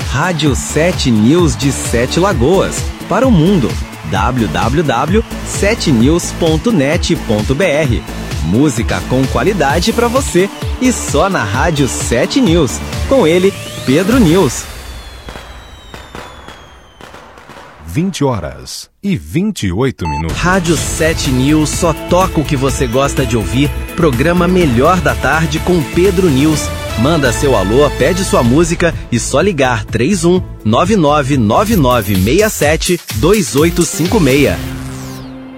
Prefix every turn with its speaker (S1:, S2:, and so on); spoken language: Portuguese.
S1: Rádio 7 News de 7 Lagoas, para o mundo. www.7news.net.br. Música com qualidade para você e só na Rádio 7 News. Com ele, Pedro News.
S2: 20h28.
S1: Rádio 7 News só toca o que você gosta de ouvir. Programa Melhor da Tarde com Pedro News. Manda seu alô, pede sua música e só ligar 31 999967 2856.